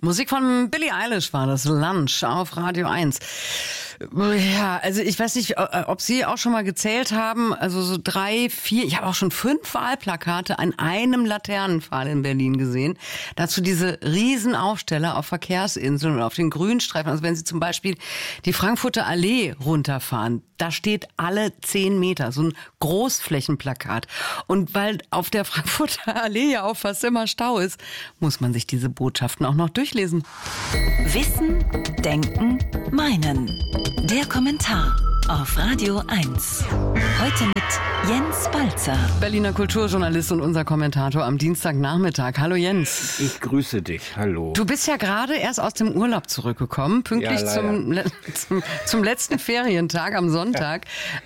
Musik von Billie Eilish war das, Lunch auf Radio 1. Ja, also ich weiß nicht, ob Sie auch schon mal gezählt haben, also so 3, 4, ich habe auch schon 5 Wahlplakate an einem Laternenpfahl in Berlin gesehen. Dazu diese Riesenaufsteller auf Verkehrsinseln und auf den Grünstreifen. Also wenn Sie zum Beispiel die Frankfurter Allee runterfahren, da steht alle 10 Meter so ein Großflächenplakat. Und weil auf der Frankfurter Allee ja auch fast immer Stau ist, muss man sich diese Botschaften auch noch durchlesen. Wissen, Denken, Meinen. Der Kommentar auf Radio 1. Heute mit Jens Balzer. Berliner Kulturjournalist und unser Kommentator am Dienstagnachmittag. Hallo Jens. Ich grüße dich. Hallo. Du bist ja gerade erst aus dem Urlaub zurückgekommen, pünktlich zum letzten Ferientag am Sonntag.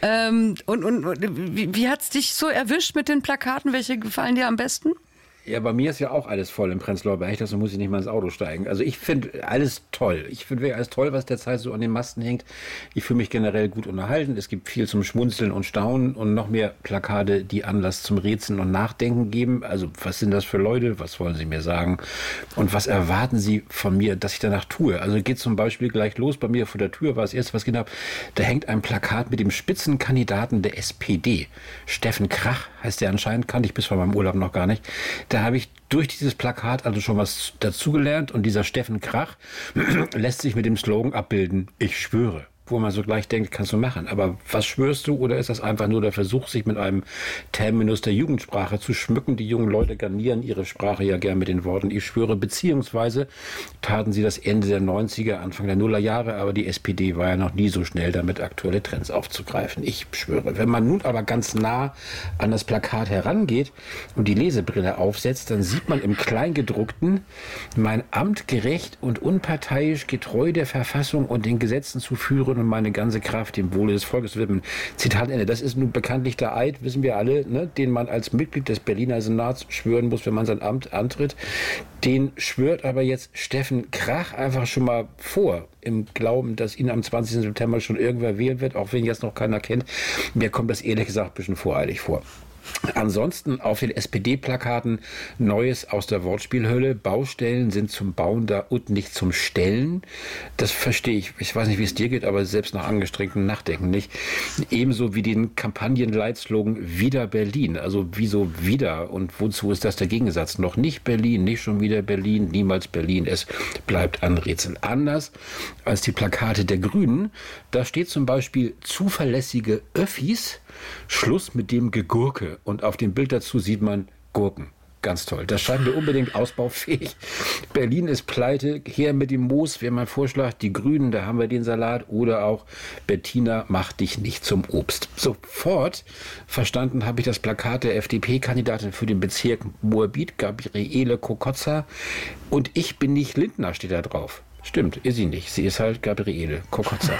Wie hat's dich so erwischt mit den Plakaten? Welche gefallen dir am besten? Ja, bei mir ist ja auch alles voll im Prenzlauer Berg, deshalb muss ich nicht mal ins Auto steigen. Also ich finde alles toll. Ich finde wirklich alles toll, was derzeit so an den Masten hängt. Ich fühle mich generell gut unterhalten. Es gibt viel zum Schmunzeln und Staunen und noch mehr Plakate, die Anlass zum Rätseln und Nachdenken geben. Also was sind das für Leute? Was wollen sie mir sagen? Und was erwarten sie von mir, dass ich danach tue? Also geht zum Beispiel gleich los. Bei mir vor der Tür war das erste, was ich gesehen habe. Da hängt ein Plakat mit dem Spitzenkandidaten der SPD. Steffen Krach heißt der anscheinend, kannte ich bis vor meinem Urlaub noch gar nicht. Da habe ich durch dieses Plakat also schon was dazugelernt und dieser Steffen Krach lässt sich mit dem Slogan abbilden, ich schwöre. Wo man so gleich denkt, kannst du machen. Aber was schwörst du? Oder ist das einfach nur der Versuch, sich mit einem Terminus der Jugendsprache zu schmücken? Die jungen Leute garnieren ihre Sprache ja gern mit den Worten ich schwöre, beziehungsweise taten sie das Ende der 90er, Anfang der Nullerjahre, aber die SPD war ja noch nie so schnell damit, aktuelle Trends aufzugreifen. Ich schwöre. Wenn man nun aber ganz nah an das Plakat herangeht und die Lesebrille aufsetzt, dann sieht man im Kleingedruckten, mein Amt gerecht und unparteiisch getreu der Verfassung und den Gesetzen zu führen und meine ganze Kraft dem Wohle des Volkes widmen. Zitat Ende. Das ist nun bekanntlich der Eid, wissen wir alle, ne, den man als Mitglied des Berliner Senats schwören muss, wenn man sein Amt antritt. Den schwört aber jetzt Steffen Krach einfach schon mal vor, im Glauben, dass ihn am 20. September schon irgendwer wählen wird, auch wenn jetzt noch keiner kennt. Mir kommt das ehrlich gesagt ein bisschen voreilig vor. Ansonsten auf den SPD-Plakaten Neues aus der Wortspielhölle. Baustellen sind zum Bauen da und nicht zum Stellen. Das verstehe ich. Ich weiß nicht, wie es dir geht, aber selbst nach angestrengtem Nachdenken nicht. Ebenso wie den Kampagnenleitslogan Wieder Berlin. Also wieso wieder? Und wozu ist das der Gegensatz? Noch nicht Berlin, nicht schon wieder Berlin, niemals Berlin. Es bleibt an Rätseln. Anders als die Plakate der Grünen. Da steht zum Beispiel zuverlässige Öffis. Schluss mit dem Gegurke. Und auf dem Bild dazu sieht man Gurken. Ganz toll. Das scheint mir unbedingt ausbaufähig. Berlin ist pleite. Her mit dem Moos wäre mein Vorschlag. Die Grünen, da haben wir den Salat. Oder auch Bettina, mach dich nicht zum Obst. Sofort verstanden habe ich das Plakat der FDP-Kandidatin für den Bezirk Moabit, Gabriele Kokotza. Und ich bin nicht Lindner, steht da drauf. Stimmt, ist sie nicht. Sie ist halt Gabriele Kokotza.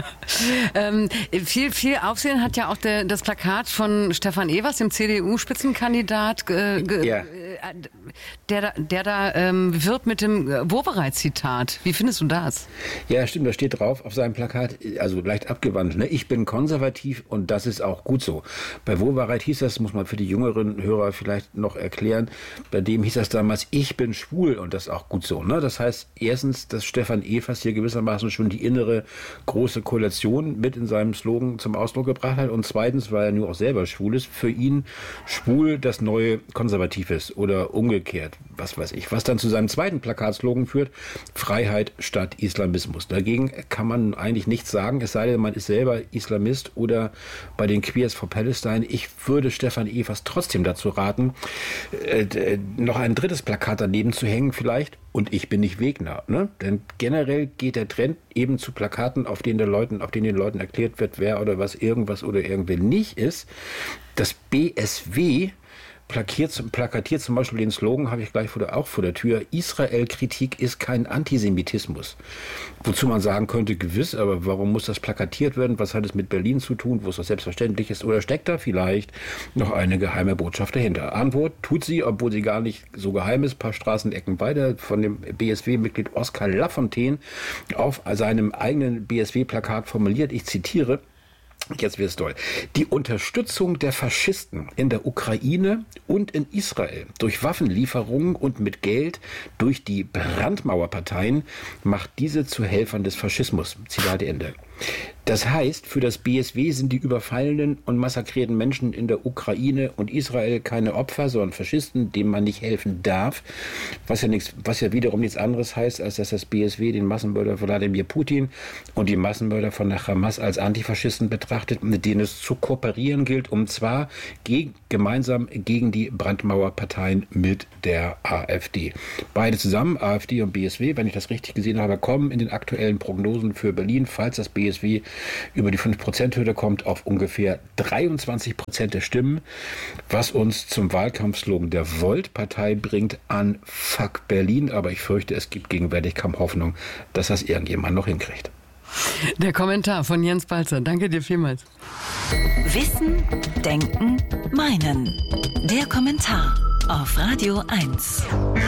Viel Aufsehen hat ja auch das Plakat von Stefan Evers, dem CDU-Spitzenkandidat, der da wirbt mit dem Wowereit-Zitat. Wie findest du das? Ja, stimmt, da steht drauf auf seinem Plakat, also leicht abgewandt, ne? Ich bin konservativ und das ist auch gut so. Bei Wowereit hieß das, muss man für die jüngeren Hörer vielleicht noch erklären, bei dem hieß das damals, ich bin schwul und das ist auch gut so. Ne? Das heißt, erstens, dass Stefan Evers hier gewissermaßen schon die innere große Koalition mit in seinem Slogan zum Ausdruck gebracht hat und zweitens, weil er nur auch selber schwul ist, für ihn schwul das neue Konservativ ist oder umgekehrt, was weiß ich. Was dann zu seinem zweiten Plakatslogan führt, Freiheit statt Islamismus. Dagegen kann man eigentlich nichts sagen, es sei denn, man ist selber Islamist oder bei den Queers for Palestine. Ich würde Stefan Evers trotzdem dazu raten, noch ein drittes Plakat daneben zu hängen vielleicht. Und ich bin nicht Wegner, ne? Denn generell geht der Trend eben zu Plakaten, auf denen den Leuten erklärt wird, wer oder was irgendwas oder irgendwer nicht ist. Das BSW plakatiert zum Beispiel den Slogan, habe ich gleich auch vor der Tür, Israel-Kritik ist kein Antisemitismus. Wozu man sagen könnte, gewiss, aber warum muss das plakatiert werden? Was hat es mit Berlin zu tun, wo es doch selbstverständlich ist? Oder steckt da vielleicht noch eine geheime Botschaft dahinter? Antwort, tut sie, obwohl sie gar nicht so geheim ist, ein paar Straßenecken weiter, von dem BSW-Mitglied Oskar Lafontaine auf seinem eigenen BSW-Plakat formuliert, ich zitiere, Jetzt wird's toll. Die Unterstützung der Faschisten in der Ukraine und in Israel durch Waffenlieferungen und mit Geld durch die Brandmauerparteien macht diese zu Helfern des Faschismus. Zitat Ende. Das heißt, für das BSW sind die überfallenen und massakrierten Menschen in der Ukraine und Israel keine Opfer, sondern Faschisten, denen man nicht helfen darf. Was ja wiederum nichts anderes heißt, als dass das BSW den Massenmörder Wladimir Putin und die Massenmörder von der Hamas als Antifaschisten betrachtet, mit denen es zu kooperieren gilt, und zwar gemeinsam gegen die Brandmauerparteien mit der AfD. Beide zusammen, AfD und BSW, wenn ich das richtig gesehen habe, kommen in den aktuellen Prognosen für Berlin, falls das BSW über die 5%-Hürde kommt, auf ungefähr 23% der Stimmen, was uns zum Wahlkampfslogan der Volt-Partei bringt, an Fuck Berlin. Aber ich fürchte, es gibt gegenwärtig kaum Hoffnung, dass das irgendjemand noch hinkriegt. Der Kommentar von Jens Balzer. Danke dir vielmals. Wissen, Denken, Meinen. Der Kommentar auf Radio 1.